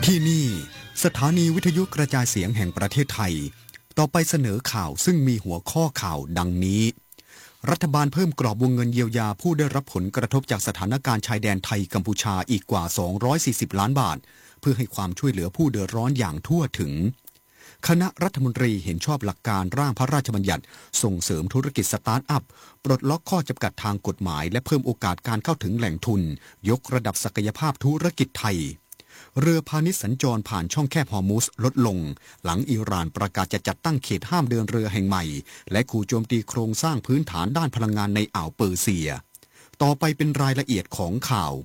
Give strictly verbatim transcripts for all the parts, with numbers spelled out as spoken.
ที่นี่สถานีวิทยุกระจายเสียงแห่งประเทศไทยต่อไปเสนอข่าวซึ่งมีหัวข้อข่าวดังนี้รัฐบาลเพิ่มกรอบวงเงินเยียวยาผู้ได้รับผลกระทบจากสถานการณ์ชายแดนไทยกัมพูชาอีกกว่าสองร้อยสี่สิบล้านบาทเพื่อให้ความช่วยเหลือผู้เดือดร้อนอย่างทั่วถึงคณะรัฐมนตรีเห็นชอบหลักการร่างพระราชบัญญัติส่งเสริมธุรกิจสตาร์ทอัพปลดล็อกข้อจำกัดทางกฎหมายและเพิ่มโอกาสการเข้าถึงแหล่งทุนยกระดับศักยภาพธุรกิจไทยเรือพาณิชย์สัญจรผ่านช่องแคบฮอร์มุซลดลงหลังอิหร่านประกาศจะจัดตั้งเขตห้ามเดินเรือแห่งใหม่และขู่โจมตีโครงสร้างพื้นฐานด้านพลังงานในอ่าวเปอร์เซียต่อไปเป็นรายละเอียดของข่าว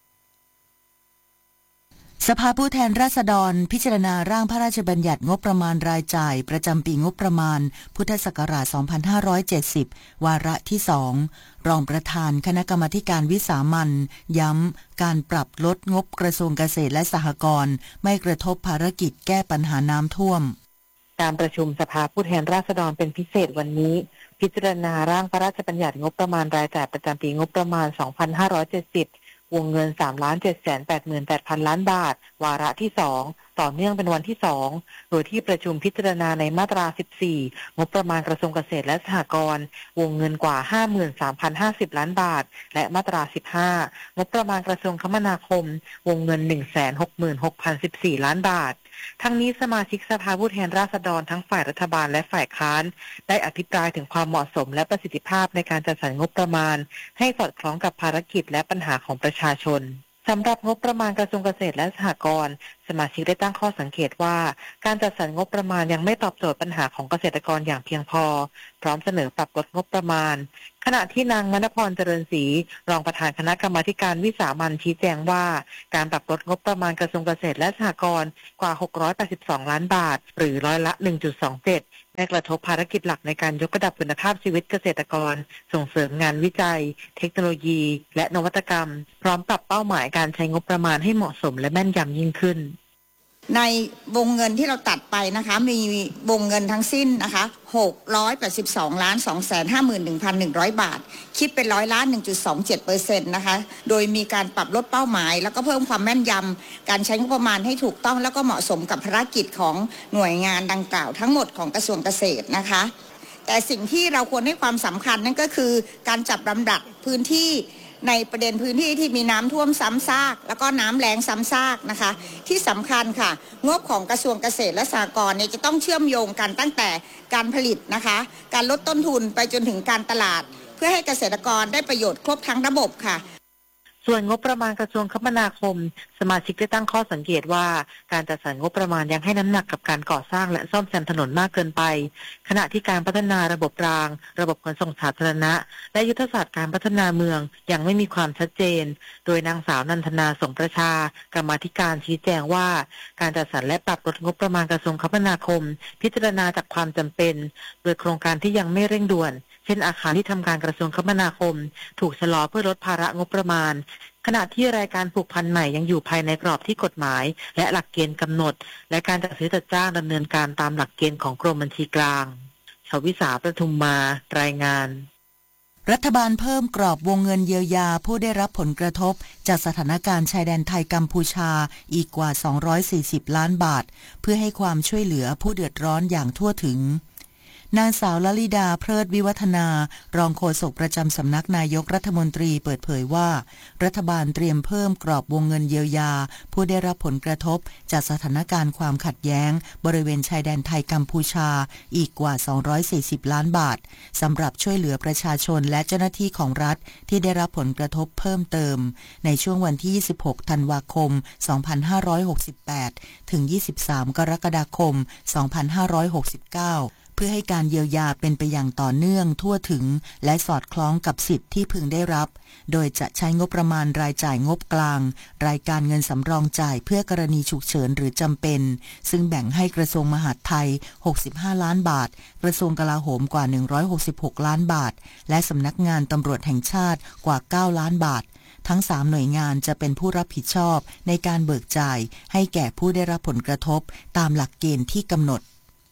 สภาผู้แทนราษฎรพิจารณาร่างพระราชบัญญัติงบประมาณรายจ่ายประจำปีงบประมาณพุทธศักราช สองพันห้าร้อยเจ็ดสิบ วาระที่ สอง รองประธานคณะกรรมาการวิสามัญย้ำการปรับลดงบกระทรวงเกษตรและสหกรณ์ไม่กระทบภารกิจแก้ปัญหาน้ำท่วมการประชุมสภาผู้แทนราษฎรเป็นพิเศษวันนี้พิจารณาร่างพระราชบัญญัติงบประมาณรายจ่ายประจำปีงบประมาณ สองพันห้าร้อยเจ็ดสิบวงเงิน สามล้านเจ็ดแสนแปดหมื่นแปดพัน ล้านบาทวาระที่สองต่อเนื่องเป็นวันที่สองโดยที่ประชุมพิจารณาในมาตราสิบสี่งบประมาณกระทรวงเกษตรและสหกรณ์วงเงินกว่า ห้าหมื่นสามพันห้าสิบ ล้านบาทและมาตราสิบห้างบประมาณกระทรวงคมนาคมวงเงิน หนึ่งแสนหกหมื่นหกพันสิบสี่ ล้านบาททั้งนี้สมาชิกสภาผู้แทนราษฎรทั้งฝ่ายรัฐบาลและฝ่ายค้านได้อภิปรายถึงความเหมาะสมและประสิทธิภาพในการจัดสรรงบประมาณให้สอดคล้องกับภารกิจและปัญหาของประชาชนสำหรับงบประมาณกระทรวงเกษตรและสหกรณ์สมาชิกได้ตั้งข้อสังเกตว่าการจัดสรรงบประมาณยังไม่ตอบโจทย์ปัญหาของเกษตรกรอย่างเพียงพอพร้อมเสนอปรับลดงบประมาณขณะที่นางมณพรเจริญศรีรองประธานคณะกรรมาการวิสามัญชี้แจงว่าการปรับลดงบประมาณกระทรวงเกษตรและสหกรณ์กว่าหกร้อยแปดสิบสองล้านบาทหรือร้อยละ หนึ่งจุดสองเจ็ด ได้กระทบภารกิจหลักในการยกระดับคุณภาพชีวิตเกษตรกรส่งเสริมงานวิจัยเทคโนโลยีและนวัตกรรมพร้อมปรับเป้าหมายการใช้งบประมาณให้เหมาะสมและแม่นยำยิ่งขึ้นในวงเงินที่เราตัดไปนะคะมีวงเงินทั้งสิ้นนะคะหกร้อยแปดสิบสองล้านสองแสนห้าหมื่นหนึ่งพันหนึ่งร้อยบาทคิดเป็นร้อยละ หนึ่งจุดสองเจ็ดเปอร์เซ็นต์ นะคะโดยมีการปรับลดเป้าหมายแล้วก็เพิ่มความแม่นยำการใช้งบประมาณให้ถูกต้องแล้วก็เหมาะสมกับภารกิจของหน่วยงานดังกล่าวทั้งหมดของกระทรวงเกษตรนะคะแต่สิ่งที่เราควรให้ความสำคัญนั่นก็คือการจับลำดับพื้นที่ในประเด็นพื้นที่ที่มีน้ำท่วมซ้ำซากแล้วก็น้ำแล้งซ้ำซากนะคะที่สำคัญค่ะงบของกระทรวงเกษตรและสหกรณ์เนี่ยจะต้องเชื่อมโยงกันตั้งแต่การผลิตนะคะการลดต้นทุนไปจนถึงการตลาดเพื่อให้เกษตรกรได้ประโยชน์ครบทั้งระบบค่ะส่วนงบประมาณกระทรวงคมนาคมสมาชิกได้ตั้งข้อสังเกตว่าการจัดสรรงบประมาณยังให้น้ำหนักกับการก่อสร้างและซ่อมแซมถนนมากเกินไปขณะที่การพัฒนาระบบรางระบบขนส่งสาธารณะและยุทธศาสตร์การพัฒนาเมืองยังไม่มีความชัดเจนโดยนางสาวนันทนาสงประชากรรมาธิการชี้แจงว่าการจัดสรรและปรับลดงบประมาณกระทรวงคมนาคมพิจารณาจากความจำเป็นโดยโครงการที่ยังไม่เร่งด่วนเช่นอาคารที่ทำการกระทรวงคมนาคมถูกชะลอเพื่อลดภาระงบประมาณขณะที่รายการผูกพันใหม่ยังอยู่ภายในกรอบที่กฎหมายและหลักเกณฑ์กำหนดและการจัดซื้อจัดจ้างดำเนินการตามหลักเกณฑ์ของกรมบัญชีกลางชวิสาประทุมมารายงานรัฐบาลเพิ่มกรอบวงเงินเยียวยาผู้ได้รับผลกระทบจากสถานการณ์ชายแดนไทยกัมพูชาอีกกว่าสองร้อยสี่สิบล้านบาทเพื่อให้ความช่วยเหลือผู้เดือดร้อนอย่างทั่วถึงนางสาวลลิดาเพลิดวิวัฒนารองโฆษกประจำสำนักนายกรัฐมนตรีเปิดเผยว่ารัฐบาลเตรียมเพิ่มกรอบวงเงินเยียวยาผู้ได้รับผลกระทบจากสถานการณ์ความขัดแย้งบริเวณชายแดนไทยกัมพูชาอีกกว่าสองร้อยสี่สิบล้านบาทสำหรับช่วยเหลือประชาชนและเจ้าหน้าที่ของรัฐที่ได้รับผลกระทบเพิ่มเติมในช่วงวันที่ยี่สิบหกธันวาคมสองพันห้าร้อยหกสิบแปดถึงยี่สิบสามกรกฎาคมสองพันห้าร้อยหกสิบเก้าเพื่อให้การเยียวยาเป็นไปอย่างต่อเนื่องทั่วถึงและสอดคล้องกับสิทธิ์ที่พึงได้รับโดยจะใช้งบประมาณรายจ่ายงบกลางรายการเงินสำรองจ่ายเพื่อกรณีฉุกเฉินหรือจำเป็นซึ่งแบ่งให้กระทรวงมหาดไทยหกสิบห้าล้านบาทกระทรวงกลาโหมกว่าหนึ่งร้อยหกสิบหกล้านบาทและสำนักงานตำรวจแห่งชาติกว่าเก้าล้านบาททั้งสามหน่วยงานจะเป็นผู้รับผิดชอบในการเบิกจ่ายให้แก่ผู้ได้รับผลกระทบตามหลักเกณฑ์ที่กำหนด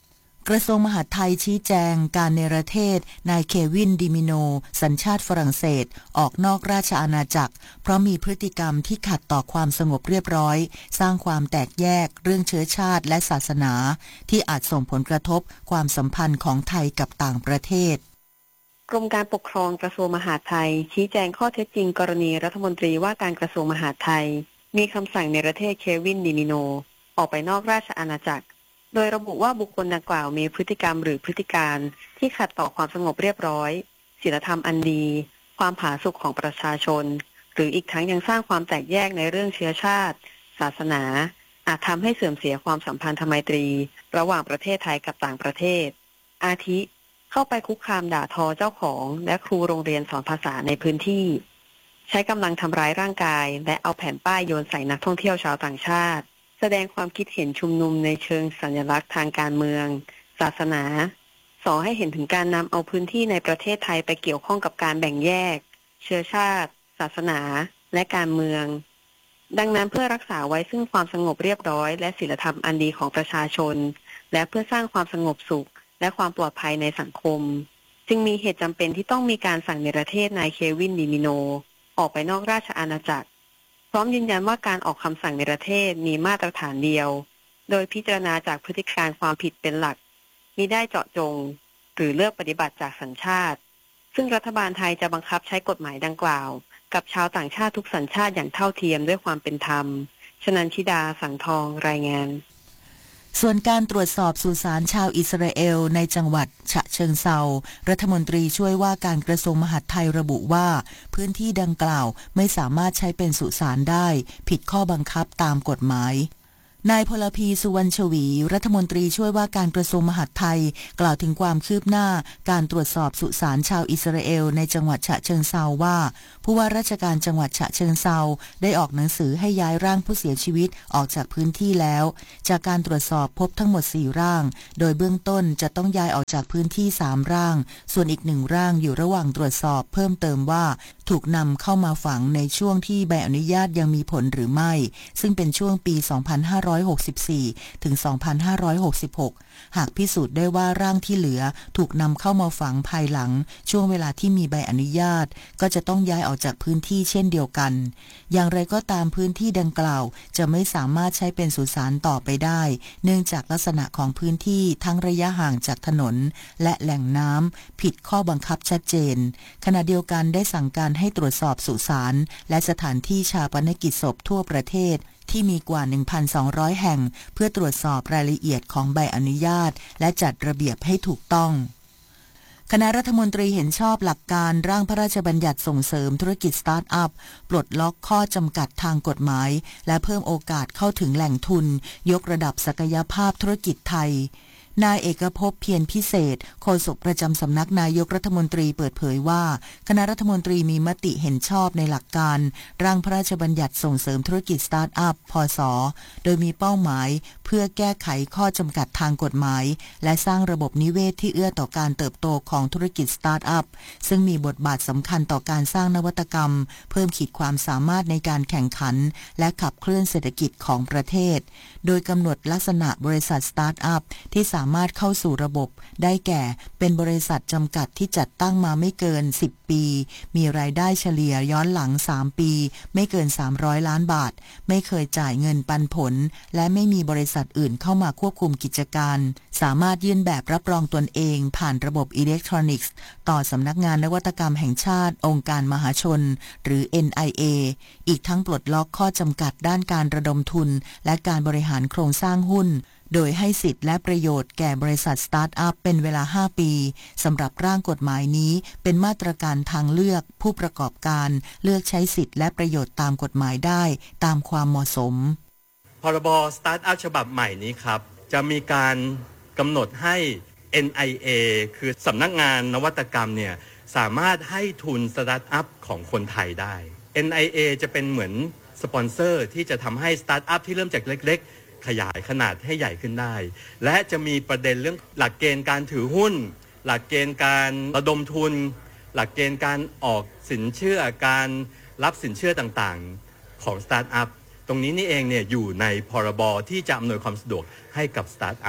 กระทรวงมหาดไทยชี้แจงการเนรเทศนายเควินดิมิโนสัญชาติฝรั่งเศสออกนอกราชอาณาจักรเพราะมีพฤติกรรมที่ขัดต่อความสงบเรียบร้อยสร้างความแตกแยกเรื่องเชื้อชาติและศาสนาที่อาจส่งผลกระทบความสัมพันธ์ของไทยกับต่างประเทศกรมการปกครองกระทรวงมหาดไทยชี้แจงข้อเท็จจริงกรณีรัฐมนตรีว่าการกระทรวงมหาดไทยมีคำสั่งเนรเทศเควินดิมิโนออกไปนอกราชอาณาจักรโดยระบุว่าบุคคลดังกล่าวมีพฤติกรรมหรือพฤติการที่ขัดต่อความสงบเรียบร้อยศีลธรรมอันดีความผาสุกของประชาชนหรืออีกทั้งยังสร้างความแตกแยกในเรื่องเชื้อชาติศาสนาอาจทำให้เสื่อมเสียความสัมพันธไมตรีระหว่างประเทศไทยกับต่างประเทศอาทิเข้าไปคุกคามด่าทอเจ้าของและครูโรงเรียนสอนภาษาในพื้นที่ใช้กำลังทำร้ายร่างกายและเอาแผ่นป้ายโยนใส่นักท่องเที่ยวชาวต่างชาติแสดงความคิดเห็นชุมนุมในเชิงสัญลักษณ์ทางการเมืองศาสนาส่อให้เห็นถึงการนำเอาพื้นที่ในประเทศไทยไปเกี่ยวข้องกับการแบ่งแยกเชื้อชาติศาสนาและการเมืองดังนั้นเพื่อรักษาไว้ซึ่งความสงบเรียบร้อยและศีลธรรมอันดีของประชาชนและเพื่อสร้างความสงบสุขและความปลอดภัยในสังคมจึงมีเหตุจำเป็นที่ต้องมีการสั่งเนรเทศนายเควินดิมิโนออกไปนอกราชอาณาจักรพร้อมยืนยันว่าการออกคำสั่งเนรเทศมีมาตรฐานเดียวโดยพิจารณาจากพฤติการความผิดเป็นหลักมิได้เจาะจงหรือเลือกปฏิบัติจากสัญชาติซึ่งรัฐบาลไทยจะบังคับใช้กฎหมายดังกล่าวกับชาวต่างชาติทุกสัญชาติอย่างเท่าเทียมด้วยความเป็นธรรมชนันชิดาสังทองรายงานส่วนการตรวจสอบสุสานชาวอิสราเอลในจังหวัดฉะเชิงเทรารัฐมนตรีช่วยว่าการกระทรวงมหาดไทยระบุว่าพื้นที่ดังกล่าวไม่สามารถใช้เป็นสุสานได้ผิดข้อบังคับตามกฎหมายนายพลพีสุวรรณชวีรัฐมนตรีช่วยว่าการกระทรวงมหาดไทยกล่าวถึงความคืบหน้าการตรวจสอบสุสานชาวอิสราเอลในจังหวัดฉะเชิงเทราว่าผู้ว่าราชการจังหวัดฉะเชิงเทราได้ออกหนังสือให้ย้ายร่างผู้เสียชีวิตออกจากพื้นที่แล้วจากการตรวจสอบพบทั้งหมดสี่ร่างโดยเบื้องต้นจะต้องย้ายออกจากพื้นที่สามร่างส่วนอีกหนึ่งร่างอยู่ระหว่างตรวจสอบเพิ่มเติมว่าถูกนำเข้ามาฝังในช่วงที่ใบอนุญาตยังมีผลหรือไม่ซึ่งเป็นช่วงปีสองพันห้าร้อยหกสิบสี่ถึงสองพันห้าร้อยหกสิบหกหากพิสูจน์ได้ว่าร่างที่เหลือถูกนำเข้ามาฝังภายหลังช่วงเวลาที่มีใบอนุญาตก็จะต้องย้ายออกจากพื้นที่เช่นเดียวกันอย่างไรก็ตามพื้นที่ดังกล่าวจะไม่สามารถใช้เป็นสุสานต่อไปได้เนื่องจากลักษณะของพื้นที่ทั้งระยะห่างจากถนนและแหล่งน้ำผิดข้อบังคับชัดเจนขณะเดียวกันได้สั่งการให้ตรวจสอบสุสานและสถานที่ชาปนกิจศพทั่วประเทศที่มีกว่า หนึ่งพันสองร้อย แห่งเพื่อตรวจสอบรายละเอียดของใบอนุญาตและจัดระเบียบให้ถูกต้องคณะรัฐมนตรีเห็นชอบหลักการร่างพระราชบัญญัติส่งเสริมธุรกิจสตาร์ทอัพปลดล็อกข้อจำกัดทางกฎหมายและเพิ่มโอกาสเข้าถึงแหล่งทุนยกระดับศักยภาพธุรกิจไทยนายเอกภพเพียรพิเศษโฆษกประจำสำนักนายกรัฐมนตรีเปิดเผยว่าคณะรัฐมนตรีมีมติเห็นชอบในหลักการร่างพระราชบัญญัติส่งเสริมธุรกิจสตาร์ทอัพพศโดยมีเป้าหมายเพื่อแก้ไขข้อจำกัดทางกฎหมายและสร้างระบบนิเวศที่เอื้อต่อการเติบโตของธุรกิจสตาร์ทอัพซึ่งมีบทบาทสำคัญต่อการสร้างนวัตกรรมเพิ่มขีดความสามารถในการแข่งขันและขับเคลื่อนเศรษฐกิจของประเทศโดยกำหนดลักษณะบริษัทสตาร์ทอัพที่สามารถเข้าสู่ระบบได้แก่เป็นบริษัทจำกัดที่จัดตั้งมาไม่เกินสิบปีมีรายได้เฉลี่ยย้อนหลังสามปีไม่เกินสามร้อยล้านบาทไม่เคยจ่ายเงินปันผลและไม่มีบริษัทอื่นเข้ามาควบคุมกิจการสามารถยื่นแบบรับรองตนเองผ่านระบบอิเล็กทรอนิกส์ต่อสำนักงานนวัตกรรมแห่งชาติองค์การมหาชนหรือ เอ็น ไอ เอ อีกทั้งปลดล็อกข้อจำกัดด้านการระดมทุนและการบริหารโครงสร้างหุ้นโดยให้สิทธิและประโยชน์แก่บริษัทสตาร์ทอัพเป็นเวลาห้าปีสำหรับร่างกฎหมายนี้เป็นมาตรการทางเลือกผู้ประกอบการเลือกใช้สิทธิและประโยชน์ตามกฎหมายได้ตามความเหมาะสมพรบสตาร์ทอัพฉบับใหม่นี้ครับจะมีการกำหนดให้ เอ็น ไอ เอ คือสำนักงานนวัตกรรมเนี่ยสามารถให้ทุนสตาร์ทอัพของคนไทยได้ เอ็น ไอ เอ จะเป็นเหมือนสปอนเซอร์ที่จะทำให้สตาร์ทอัพที่เริ่มจากเล็กๆขยายขนาดให้ใหญ่ขึ้นได้และจะมีประเด็นเรื่องหลักเกณฑ์การถือหุ้นหลักเกณฑ์การระดมทุนหลักเกณฑ์การออกสินเชื่อการรับสินเชื่อต่างๆของสตาร์ทอัพตรงนี้นี่เองเนี่ยอยู่ในพรบที่จะอำนวยความสะดวกให้กับสตาร์ทอัพ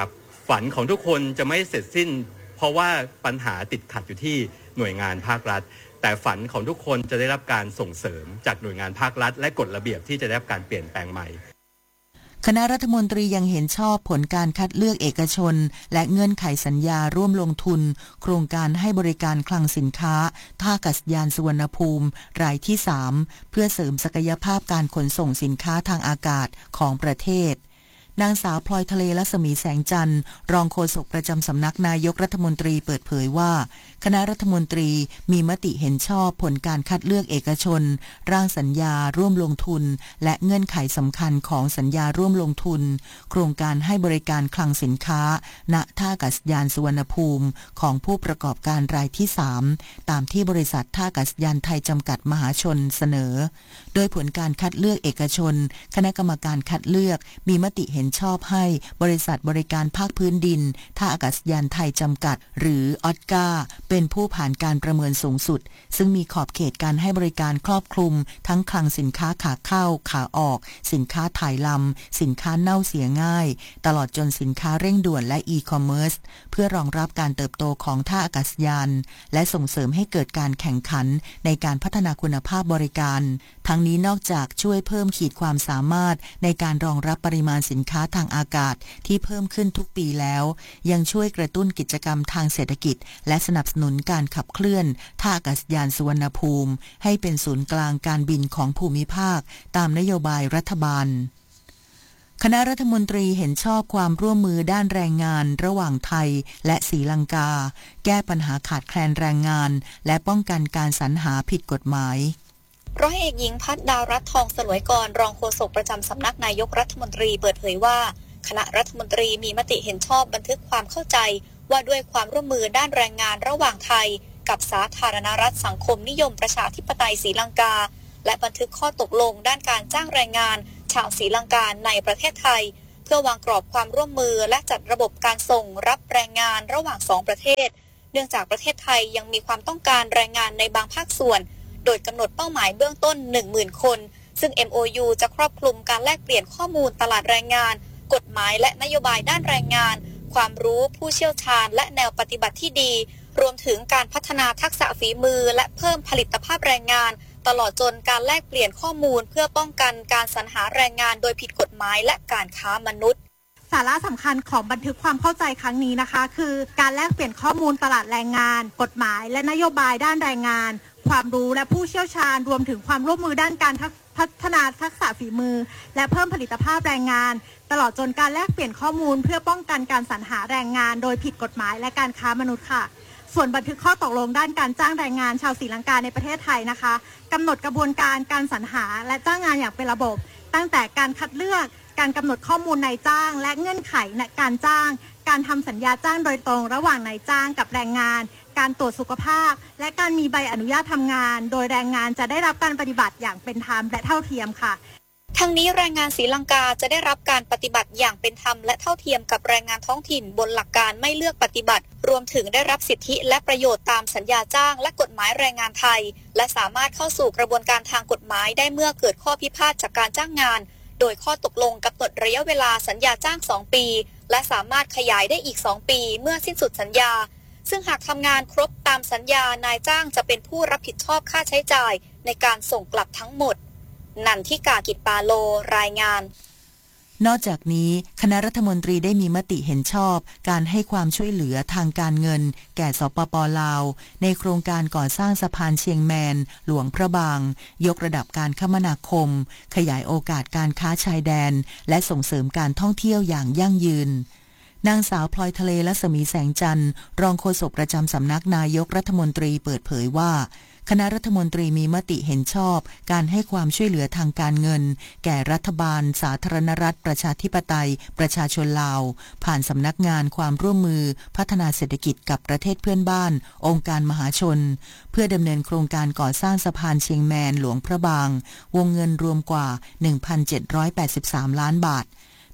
ฝันของทุกคนจะไม่เสร็จสิ้นเพราะว่าปัญหาติดขัดอยู่ที่หน่วยงานภาครัฐแต่ฝันของทุกคนจะได้รับการส่งเสริมจากหน่วยงานภาครัฐและกฎระเบียบที่จะได้รับการเปลี่ยนแปลงใหม่คณะรัฐมนตรียังเห็นชอบผลการคัดเลือกเอกชนและเงื่อนไขสัญญาร่วมลงทุนโครงการให้บริการคลังสินค้าท่าอากาศยานสุวรรณภูมิรายที่สามเพื่อเสริมศักยภาพการขนส่งสินค้าทางอากาศของประเทศนางสาวพลอยทะเลรัศมีแสงจันทร์รองโฆษกประจำสำนักนายกรัฐมนตรีเปิดเผยว่าคณะรัฐมนตรีมีมติเห็นชอบผลการคัดเลือกเอกชนร่างสัญญาร่วมลงทุนและเงื่อนไขสำคัญของสัญญาร่วมลงทุนโครงการให้บริการคลังสินค้าณท่าอากาศยานสุวรรณภูมิของผู้ประกอบการรายที่สามตามที่บริษัทท่าอากาศยานไทยจำกัดมหาชนเสนอโดยผลการคัดเลือกเอกชนคณะกรรมการคัดเลือกมีมติเห็นชอบให้บริษัทบริการภาคพื้นดินท่าอากาศยานไทยจำกัดหรือออสกาเป็นผู้ผ่านการประเมินสูงสุดซึ่งมีขอบเขตการให้บริการครอบคลุมทั้งคลังสินค้าขาเข้าขาออกสินค้าถ่ายลำสินค้าเน่าเสียง่ายตลอดจนสินค้าเร่งด่วนและอีคอมเมิร์ซเพื่อรองรับการเติบโตของท่าอากาศยานและส่งเสริมให้เกิดการแข่งขันในการพัฒนาคุณภาพบริการทั้งนี้นอกจากช่วยเพิ่มขีดความสามารถในการรองรับปริมาณสินค้าทางอากาศที่เพิ่มขึ้นทุกปีแล้วยังช่วยกระตุ้นกิจกรรมทางเศรษฐกิจและสนับสนุนการขับเคลื่อนท่าอากาศยานสุวรรณภูมิให้เป็นศูนย์กลางการบินของภูมิภาคตามนโยบายรัฐบาลคณะรัฐมนตรีเห็นชอบความร่วมมือด้านแรงงานระหว่างไทยและศรีลังกาแก้ปัญหาขาดแคลนแรงงานและป้องกันการสรรหาผิดกฎหมายร้อยเอกหญิงพัฒดาวรัตน์ทองสลวยกรรองโฆษกประจำสำนักนายกรัฐมนตรีเปิดเผยว่าคณะรัฐมนตรีมีมติเห็นชอบบันทึกความเข้าใจว่าด้วยความร่วมมือด้านแรงงานระหว่างไทยกับสาธารณรัฐสังคมนิยมประชาธิปไตยศรีลังกาและบันทึกข้อตกลงด้านการจ้างแรงงานชาวศรีลังกาในประเทศไทยเพื่อวางกรอบความร่วมมือและจัดระบบการส่งรับแรงงานระหว่างสองประเทศเนื่องจากประเทศไทยยังมีความต้องการแรงงานในบางภาคส่วนโดยกำหนดเป้าหมายเบื้องต้น หนึ่งหมื่น คนซึ่ง เอ็ม โอ ยู จะครอบคลุมการแลกเปลี่ยนข้อมูลตลาดแรงงานกฎหมายและนโยบายด้านแรงงานความรู้ผู้เชี่ยวชาญและแนวปฏิบัติที่ดีรวมถึงการพัฒนาทักษะฝีมือและเพิ่มผลิตภาพแรงงานตลอดจนการแลกเปลี่ยนข้อมูลเพื่อป้องกันการสรรหาแรงงานโดยผิดกฎหมายและการค้ามนุษย์สาระสำคัญของบันทึกความเข้าใจครั้งนี้นะคะคือการแลกเปลี่ยนข้อมูลตลาดแรงงานกฎหมายและนโยบายด้านแรงงานความรู้และผู้เชี่ยวชาญรวมถึงความร่วมมือด้านการพัฒนาทักษะฝีมือและเพิ่มผลิตภาพแรงงานตลอดจนการแลกเปลี่ยนข้อมูลเพื่อป้องกันการสรรหาแรงงานโดยผิดกฎหมายและการค้ามนุษย์ค่ะส่วนบันทึกข้อตกลงด้านการจ้างแรงงานชาวศรีลังกาในประเทศไทยนะคะกำหนดกระบวนการการสรรหาและจ้างงานอย่างเป็นระบบตั้งแต่การคัดเลือกการกำหนดข้อมูลนายจ้างและเงื่อนไขในการจ้างการทำสัญญาจ้างโดยตรงระหว่างนายจ้างกับแรงงานการตรวจสุขภาพและการมีใบอนุญาตทำงานโดยแรงงานจะได้รับการปฏิบัติอย่างเป็นธรรมและเท่าเทียมค่ะทั้งนี้แรงงานศรีลังกาจะได้รับการปฏิบัติอย่างเป็นธรรมและเท่าเทียมกับแรงงานท้องถิ่นบนหลักการไม่เลือกปฏิบัติรวมถึงได้รับสิทธิและประโยชน์ตามสัญญาจ้างและกฎหมายแรงงานไทยและสามารถเข้าสู่กระบวนการทางกฎหมายได้เมื่อเกิดข้อพิพาทจากการจ้างงานโดยข้อตกลงกำหนดระยะเวลาสัญญาจ้างสองปีและสามารถขยายได้อีกสองปีเมื่อสิ้นสุดสัญญาซึ่งหากทำงานครบตามสัญญานายจ้างจะเป็นผู้รับผิดชอบค่าใช้จ่ายในการส่งกลับทั้งหมดนันทิกากิจปาโลรายงานนอกจากนี้คณะรัฐมนตรีได้มีมติเห็นชอบการให้ความช่วยเหลือทางการเงินแก่สปป.ลาวในโครงการก่อสร้างสะพานเชียงแมนหลวงพระบางยกระดับการคมนาคมขยายโอกาสการค้าชายแดนและส่งเสริมการท่องเที่ยวอย่างยั่งยืนนางสาวพลอยทะเลรัศมีแสงจันทร์รองโฆษกประจำสำนักนายกรัฐมนตรีเปิดเผยว่าคณะรัฐมนตรีมีมติเห็นชอบการให้ความช่วยเหลือทางการเงินแก่รัฐบาลสาธารณรัฐประชาธิปไตยประชาชนลาวผ่านสำนักงานความร่วมมือพัฒนาเศรษฐกิจกับประเทศเพื่อนบ้านองค์การมหาชนเพื่อดำเนินโครงการก่อสร้างสะพานเชียงแมนหลวงพระบางวงเงินรวมกว่า หนึ่งพันเจ็ดร้อยแปดสิบสาม ล้านบาท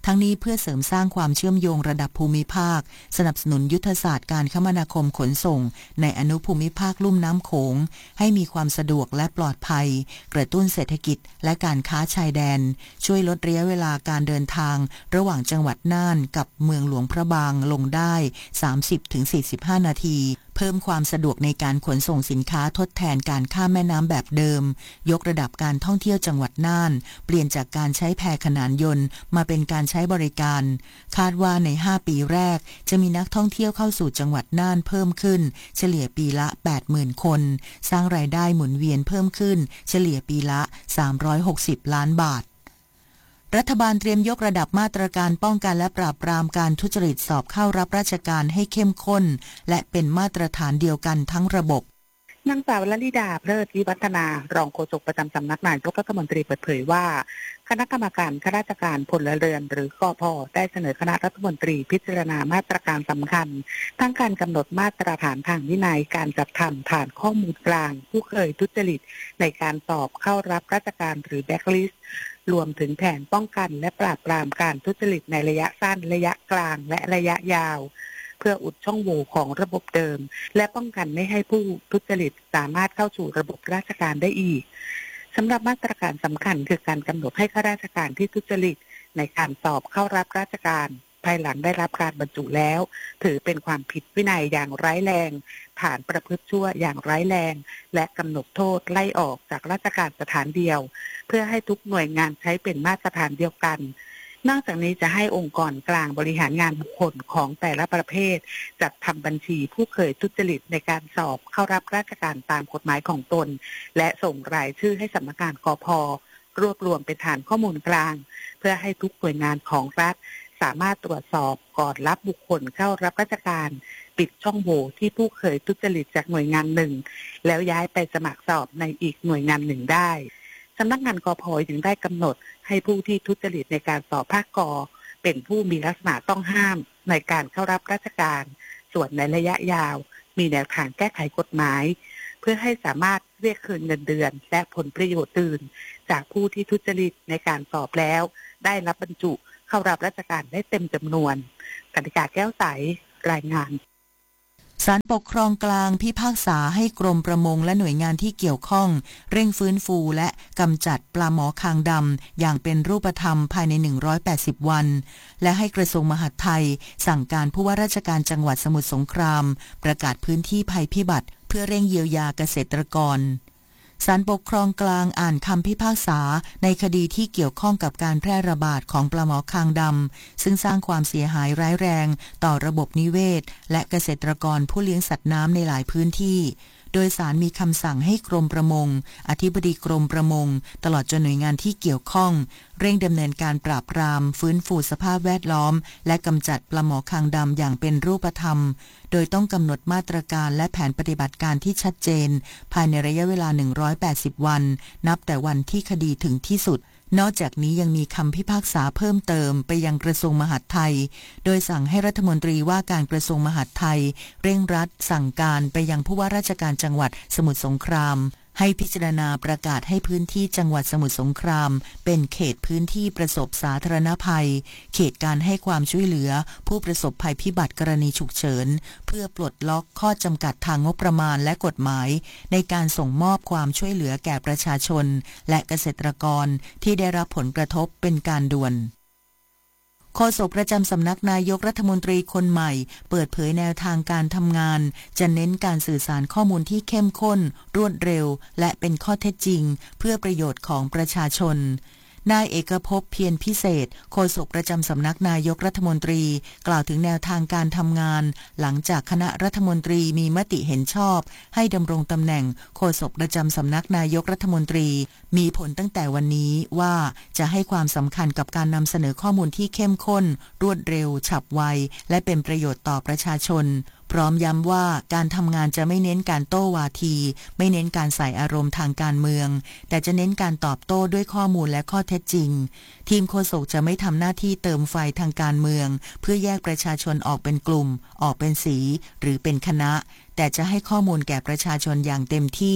ทั้งนี้เพื่อเสริมสร้างความเชื่อมโยงระดับภูมิภาคสนับสนุนยุทธศาสตร์การคมนาคมขนส่งในอนุภูมิภาคลุ่มน้ำโขงให้มีความสะดวกและปลอดภัยกระตุ้นเศรษฐกิจและการค้าชายแดนช่วยลดระยะเวลาการเดินทางระหว่างจังหวัดน่านกับเมืองหลวงพระบางลงได้ สามสิบถึงสี่สิบห้า นาทีเพิ่มความสะดวกในการขนส่งสินค้าทดแทนการข้ามแม่น้ำแบบเดิมยกระดับการท่องเที่ยวจังหวัดน่านเปลี่ยนจากการใช้แพขนานยนต์มาเป็นการใช้บริการคาดว่าในห้าปีแรกจะมีนักท่องเที่ยวเข้าสู่จังหวัดน่านเพิ่มขึ้นเฉลี่ยปีละ แปดหมื่น คนสร้างรายได้หมุนเวียนเพิ่มขึ้นเฉลี่ยปีละสามร้อยหกสิบล้านบาทรัฐบาลเตรียมยกระดับมาตรการป้องกันและปราบปรามการทุจริตสอบเข้ารับราชการให้เข้มข้นและเป็นมาตรฐานเดียวกันทั้งระบบนางสาวลลิดาเพลิดวิวัฒนารองโฆษกประจำสำนักนายกรัฐมนตรีเปิดเผยว่าคณะกรรมการข้าราชการพลเรือนหรือกพ.ได้เสนอคณะรัฐมนตรีพิจารณามาตรการสำคัญทั้งการกำหนดมาตรฐานทางวินัยการจัดทำฐานข้อมูลกลางผู้เคยทุจริตในการสอบเข้ารับราชการหรือแบ็คลิสต์รวมถึงแผนป้องกันและปราบปรามการทุจริตในระยะสั้นระยะกลางและระยะยาวเพื่ออุดช่องโหว่ของระบบเดิมและป้องกันไม่ให้ผู้ทุจริตสามารถเข้าสู่ระบบราชการได้อีกสำหรับมาตรการสำคัญคือการกำหนดให้ข้าราชการที่ทุจริตในการสอบเข้ารับราชการภายหลังได้รับการบรรจุแล้วถือเป็นความผิดวินัยอย่างร้ายแรงฐานประพฤติชั่วอย่างร้ายแรงและกำหนดโทษไล่ออกจากราชการสถานเดียวเพื่อให้ทุกหน่วยงานใช้เป็นมาตรฐานเดียวกันนอกจากนี้จะให้องค์กรกลางบริหารงานบุคคลของแต่ละประเภทจัดทำบัญชีผู้เคยทุจริตในการสอบเข้ารับราชการตามกฎหมายของตนและส่งรายชื่อให้สำนักงานกพ.รวบรวมเป็นฐานข้อมูลกลางเพื่อให้ทุกหน่วยงานของรัฐสามารถตรวจสอบก่อนรับบุคคลเข้ารับราชการปิดช่องโหว่ที่ผู้เคยทุจริตจากหน่วยงานหนึ่งแล้วย้ายไปสมัครสอบในอีกหน่วยงานหนึ่งได้สำนักงานกพ.ยังได้กำหนดให้ผู้ที่ทุจริตในการสอบภาคก.เป็นผู้มีลักษณะต้องห้ามในการเข้ารับราชการส่วนในระยะยาวมีแนวทางแก้ไขกฎหมายเพื่อให้สามารถเรียกคืนเงินเดือนและผลประโยชน์อื่นจากผู้ที่ทุจริตในการสอบแล้วได้รับบรรจุเข้ารับราชการได้เต็มจำนวนกนิกาแก้วใสรายงานศาลปกครองกลางพิพากษาให้กรมประมงและหน่วยงานที่เกี่ยวข้องเร่งฟื้นฟูและกำจัดปลาหมอคางดำอย่างเป็นรูปธรรมภายในหนึ่งร้อยแปดสิบวันและให้กระทรวงมหาดไทยสั่งการผู้ว่าราชการจังหวัดสมุทรสงครามประกาศพื้นที่ภัยพิบัติเพื่อเร่งเยียวยาเกษตรกรศาลปกครองกลางอ่านคำพิพากษาในคดีที่เกี่ยวข้องกับการแพร่ระบาดของปลาหมอคางดำซึ่งสร้างความเสียหายร้ายแรงต่อระบบนิเวศและเกษตรกรผู้เลี้ยงสัตว์น้ำในหลายพื้นที่โดยศาลมีคำสั่งให้กรมประมงอธิบดีกรมประมงตลอดจนหน่วยงานที่เกี่ยวข้องเร่งดำเนินการปราบปรามฟื้นฟูสภาพแวดล้อมและกำจัดปลาหมอคางดำอย่างเป็นรูปธรรมโดยต้องกำหนดมาตรการและแผนปฏิบัติการที่ชัดเจนภายในระยะเวลาหนึ่งร้อยแปดสิบวันนับแต่วันที่คดีถึงที่สุดนอกจากนี้ยังมีคำพิพากษาเพิ่มเติมไปยังกระทรวงมหาดไทยโดยสั่งให้รัฐมนตรีว่าการกระทรวงมหาดไทยเร่งรัดสั่งการไปยังผู้ว่าราชการจังหวัดสมุทรสงครามให้พิจารณาประกาศให้พื้นที่จังหวัดสมุทรสงครามเป็นเขตพื้นที่ประสบสาธารณภัยเขตการให้ความช่วยเหลือผู้ประสบภัยพิบัติกรณีฉุกเฉินเพื่อปลดล็อกข้อจำกัดทางงบประมาณและกฎหมายในการส่งมอบความช่วยเหลือแก่ประชาชนและเกษตรกรที่ได้รับผลกระทบเป็นการด่วนโฆษกประจำสำนักนายกรัฐมนตรีคนใหม่เปิดเผยแนวทางการทำงานจะเน้นการสื่อสารข้อมูลที่เข้มข้นรวดเร็วและเป็นข้อเท็จจริงเพื่อประโยชน์ของประชาชนนายเอกภพเพียรพิเศษโฆษกประจำสำนักนายกรัฐมนตรีกล่าวถึงแนวทางการทำงานหลังจากคณะรัฐมนตรีมีมติเห็นชอบให้ดำรงตำแหน่งโฆษกประจำสำนักนายกรัฐมนตรีมีผลตั้งแต่วันนี้ว่าจะให้ความสำคัญกับการนำเสนอข้อมูลที่เข้มข้นรวดเร็วฉับไวและเป็นประโยชน์ต่อประชาชนพร้อมย้ำว่าการทำงานจะไม่เน้นการโต้วาทีไม่เน้นการใส่อารมณ์ทางการเมืองแต่จะเน้นการตอบโต้ด้วยข้อมูลและข้อเท็จจริงทีมโฆษกจะไม่ทำหน้าที่เติมไฟทางการเมืองเพื่อแยกประชาชนออกเป็นกลุ่มออกเป็นสีหรือเป็นคณะแต่จะให้ข้อมูลแก่ประชาชนอย่างเต็มที่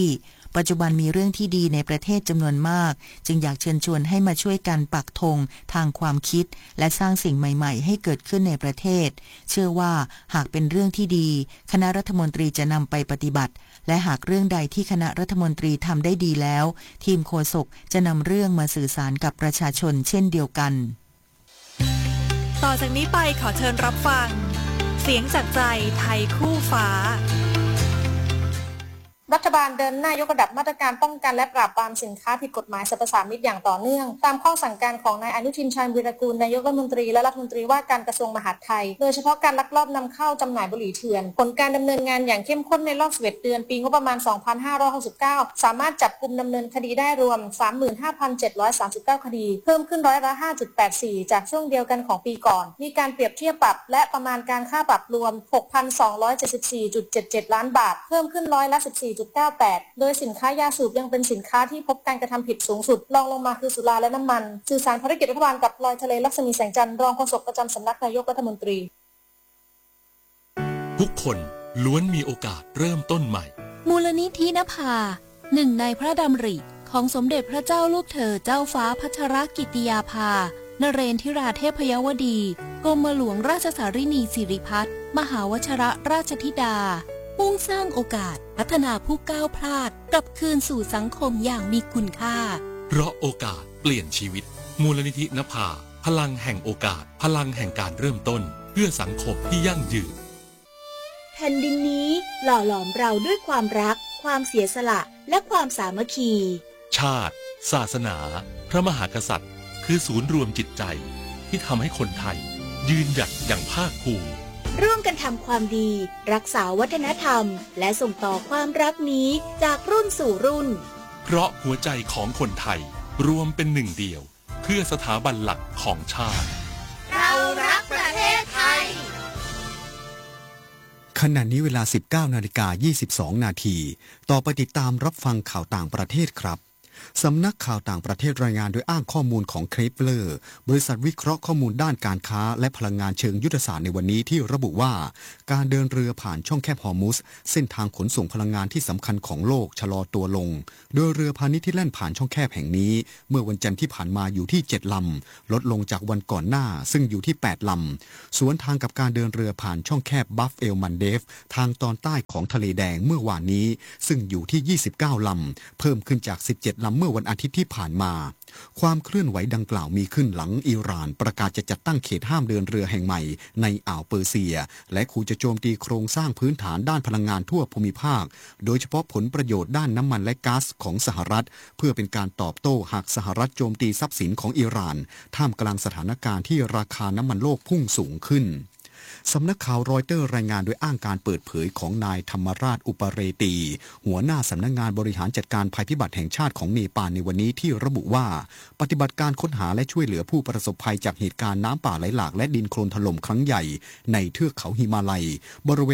ปัจจุบันมีเรื่องที่ดีในประเทศจำนวนมากจึงอยากเชิญชวนให้มาช่วยกันปักธงทางความคิดและสร้างสิ่งใหม่ๆให้เกิดขึ้นในประเทศเชื่อว่าหากเป็นเรื่องที่ดีคณะรัฐมนตรีจะนำไปปฏิบัติและหากเรื่องใดที่คณะรัฐมนตรีทำได้ดีแล้วทีมโฆษกจะนำเรื่องมาสื่อสารกับประชาชนเช่นเดียวกันต่อจากนี้ไปขอเชิญรับฟังเสียงจากใจไทยคู่ฟ้ารัฐบาลเดินหน้ายกระดับมาตรการป้องกันและปราบปรามสินค้าผิดกฎหมายสรรพสามิตอย่างต่อเนื่องตามข้อสั่งการของนายอนุทินชาญวีรกูลนายกรัฐมนตรีและรัฐมนตรีว่าการกระทรวงมหาดไทยโดยเฉพาะการลักลอบนำเข้าจำหน่ายบุหรี่เถื่อนผลการดำเนินงานอย่างเข้มข้นในรอบสิบเอ็ดเดือนปีงบประมาณสองพันห้าร้อยหกสิบเก้าสามารถจับกุมดำเนินคดีได้รวม สามหมื่นห้าพันเจ็ดร้อยสามสิบเก้า คดีเพิ่มขึ้นร้อยละ ห้าจุดแปดสี่ จากช่วงเดียวกันของปีก่อนมีการเปรียบเทียบปรับและประมาณการค่าปรับรวม หกพันสองร้อยเจ็ดสิบสี่จุดเจ็ดเจ็ด ล้านบาทเพิ่มขึ้นร้อยละ สิบสี่จุดเก้าแปดโดยสินค้ายาสูบยังเป็นสินค้าที่พบการกระทำผิดสูงสุดรองลงมาคือสุราและน้ำมันสื่อสารภารกิจรัฐบาลกับลอยทะเลลักษมีแสงจันทร์รองโฆษกประจำสำนักนายกรัฐมนตรีทุกคนล้วนมีโอกาสเริ่มต้นใหม่มูลนิธินภาหนึ่งในพระดำริของสมเด็จพระเจ้าลูกเธอเจ้าฟ้าพัชรกิติยาภานเรนทิราเทพยวดีกรมหลวงราชสารินีสิริพัฒน์มหาวชิรราชธิดามุ่งสร้างโอกาสพัฒนาผู้ก้าวพลาดกลับคืนสู่สังคมอย่างมีคุณค่าเพราะโอกาสเปลี่ยนชีวิตมูลนิธินภาพลังแห่งโอกาสพลังแห่งการเริ่มต้นเพื่อสังคมที่ยั่งยืนแผ่นดินนี้หล่อหลอมเราด้วยความรักความเสียสละและความสามัคคีชาติศาสนาพระมหากษัตริย์คือศูนย์รวมจิตใจที่ทำให้คนไทยยืนหยัดอย่างภาคภูมิร่วมกันทำความดีรักษาวัฒนธรรมและส่งต่อความรักนี้จากรุ่นสู่รุ่นเพราะหัวใจของคนไทยรวมเป็นหนึ่งเดียวเพื่อสถาบันหลักของชาติเรารักประเทศไทยขณะนี้เวลา สิบเก้านาฬิกายี่สิบสอง นาทีต่อไปติดตามรับฟังข่าวต่างประเทศครับสำนักข่าวต่างประเทศรายงานโดยอ้างข้อมูลของเคปเลอร์บริษัทวิเคราะห์ข้อมูลด้านการค้าและพลังงานเชิงยุทธศาสตร์ในวันนี้ที่ระบุว่าการเดินเรือผ่านช่องแคบฮอร์มุสเส้นทางขนส่งพลังงานที่สำคัญของโลกชะลอตัวลงโดยเรือพาณิชย์ที่แล่นผ่านช่องแคบแห่งนี้เมื่อวันจันทร์ที่ผ่านมาอยู่ที่เจ็ดลำลดลงจากวันก่อนหน้าซึ่งอยู่ที่แปดลำสวนทางกับการเดินเรือผ่านช่องแคบบัฟเอลมันเดฟทางตอนใต้ของทะเลแดงเมื่อวานนี้ซึ่งอยู่ที่ยี่สิบเก้าลำเพิ่มขึ้นจากสิบเจ็ดลำเมื่อวันอาทิตย์ที่ผ่านมาความเคลื่อนไหวดังกล่าวมีขึ้นหลังอิหร่านประกาศจะจัดตั้งเขตห้ามเดินเรือแห่งใหม่ในอ่าวเปอร์เซียและขู่จะโจมตีโครงสร้างพื้นฐานด้านพลังงานทั่วภูมิภาคโดยเฉพาะผลประโยชน์ด้านน้ำมันและก๊าซของสหรัฐเพื่อเป็นการตอบโต้หากสหรัฐโจมตีทรัพย์สินของอิหร่านท่ามกลางสถานการณ์ที่ราคาน้ำมันโลกพุ่งสูงขึ้นสำนักข่าวรอยเตอร์รายงานโดยอ้างการเปิดเผยของนายธรรมราชอุปเรตีหัวหน้าสำนักงานบริหารจัดการภัยพิบัติแห่งชาติของเนปาลในวันนี้ที่ระบุว่าปฏิบัติการค้นหาและช่วยเหลือผู้ประสบภัยจากเหตุการณ์น้ำป่าไหลหลากและดินโคลนถล่มครั้งใหญ่ในเทือกเขาหิมาลัยบริเวณ